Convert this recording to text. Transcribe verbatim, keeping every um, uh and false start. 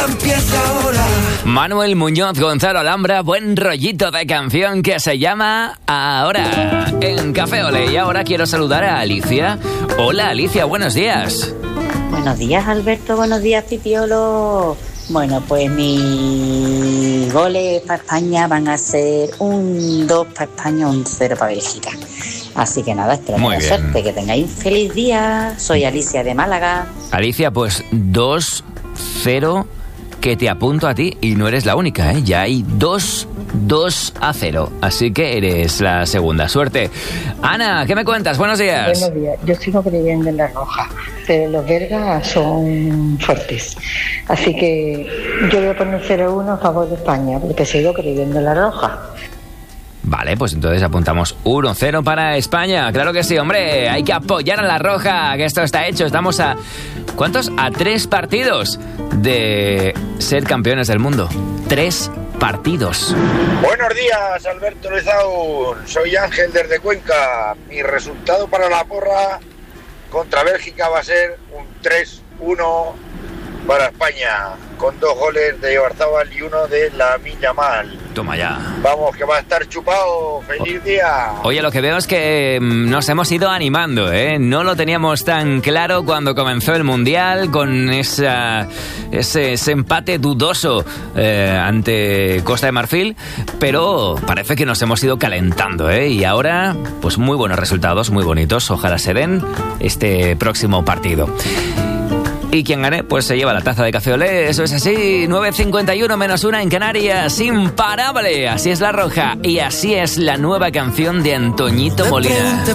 Empieza ahora. Manuel Muñoz, Gonzalo Alhambra, buen rollito de canción que se llama Ahora en Café Ole. Y ahora quiero saludar a Alicia. Hola Alicia, buenos días. Buenos días Alberto, buenos días Pipiolo. Bueno, pues mis goles para España van a ser un dos para España, un cero para Bélgica. Así que nada, espero Muy que bien. suerte, que tengáis un feliz día. Soy Alicia de Málaga. Alicia, pues dos cero que te apunto a ti y no eres la única, ¿eh? Ya hay dos dos a cero, así que eres la segunda. Suerte. Ana, ¿qué me cuentas? Buenos días. Buenos días. Yo sigo creyendo en la roja, pero los belgas son fuertes. Así que yo voy a poner cero uno a favor de España, porque sigo creyendo en la roja. Vale, pues entonces apuntamos uno cero para España. Claro que sí, hombre. Hay que apoyar a la roja, que esto está hecho. Estamos a... ¿cuántos? A tres partidos de ser campeones del mundo. Tres partidos. Buenos días, Alberto Lezaun. Soy Ángel desde Cuenca. Mi resultado para la porra contra Bélgica va a ser un tres uno para España, con dos goles de Ibarzábal y uno de Lamine Yamal. Toma ya. Vamos, que va a estar chupado. ¡Feliz día! Oye, lo que veo es que mm, nos hemos ido animando, ¿eh? No lo teníamos tan claro cuando comenzó el Mundial, con esa, ese, ese empate dudoso eh, ante Costa de Marfil, pero parece que nos hemos ido calentando, ¿eh? Y ahora, pues muy buenos resultados, muy bonitos. Ojalá se den este próximo partido. Y quien gane, pues se lleva la taza de Café Olé. Eso es así. nueve cincuenta y uno menos una en Canarias. Imparable. Así es la roja. Y así es la nueva canción de Antoñito Molina.